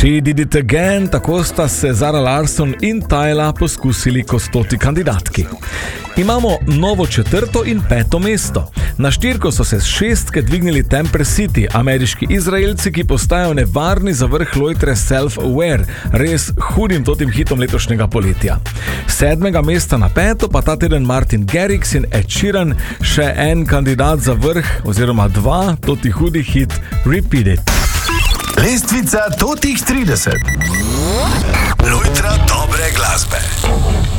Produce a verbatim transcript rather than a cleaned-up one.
She did it again, tako sta se Zara Larsson in Tyla poskusili kot stoti kandidatki. Imamo novo četrto in peto mesto. Na štirko so se s šestke dvignili Temper City, ameriški Izraelci, ki postajajo nevarni za vrh lojtre Self-Aware, res hudim totim hitom letošnjega poletja. Sedmega mesta na peto pa ta teden Martin Garrix in Ed Sheeran, še en kandidat za vrh, oziroma dva, toti hudi hit Repeat It. Lestvica totih trideset. Lojtra dobre glasbe.